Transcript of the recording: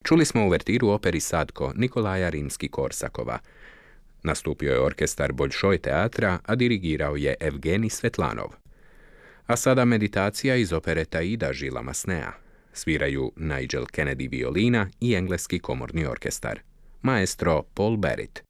Čuli smo uvertiru operi Sadko Nikolaja Rimski-Korsakova. Nastupio je orkestar Boljšoj teatra, a dirigirao je Evgenij Svetlanov. A sada meditacija iz opere Taida Žila Masnea. Sviraju Nigel Kennedy violina i engleski komorni orkestar. Maestro Paul Barrett.